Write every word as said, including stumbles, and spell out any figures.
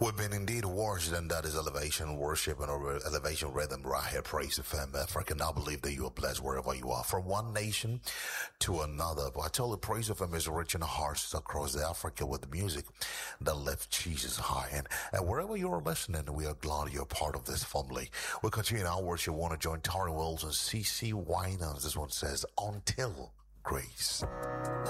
We've been indeed washed, and that is elevation worship and our elevation rhythm right here. Praise F M Africa. And I believe that you are blessed wherever you are, from one nation to another. But I tell you, Praise F M is reaching hearts across Africa with music that lifts Jesus high. And, and wherever you are listening, we are glad you're part of this family. We continue our worship. Want to join Tari Wills and C C Winans. This one says, Until Grace.